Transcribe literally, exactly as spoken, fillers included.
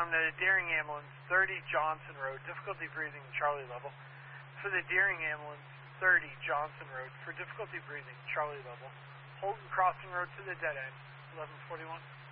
alarm that a Deering ambulance, thirty Johnson Road, difficulty breathing, Charlie level. For the Deering ambulance, thirty Johnson Road, for difficulty breathing, Charlie level. Holton Crossing Road to the dead end, eleven forty-one.